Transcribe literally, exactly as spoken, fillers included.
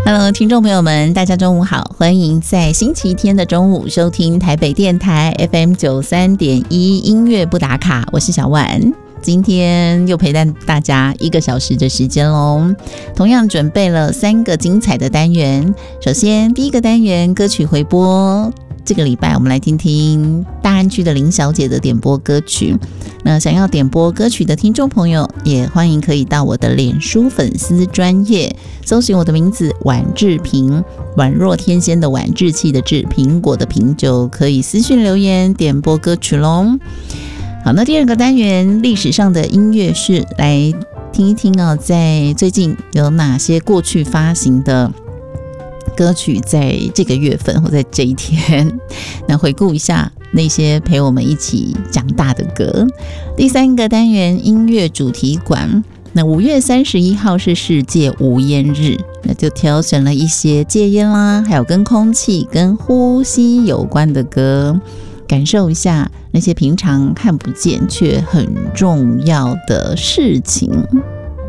Hello， 听众朋友们，大家中午好，欢迎在星期天的中午收听台北电台 F M 九十三点一 音乐不打卡，我是小婉。今天又陪伴大家一个小时的时间咯，同样准备了三个精彩的单元。首先第一个单元歌曲回播，这个礼拜我们来听听大安区的林小姐的点播歌曲。那想要点播歌曲的听众朋友，也欢迎可以到我的脸书粉丝专页搜寻我的名字婉志平，宛若天仙的婉，志气的志，苹果的苹，就可以私讯留言点播歌曲咯。好，那第二个单元历史上的音乐是来听一听哦，在最近有哪些过去发行的歌曲在这个月份或在这一天，那回顾一下那些陪我们一起长大的歌。第三个单元音乐主题馆，那五月三十一号是世界无烟日，那就挑选了一些戒烟啦，还有跟空气跟呼吸有关的歌，感受一下那些平常看不见却很重要的事情。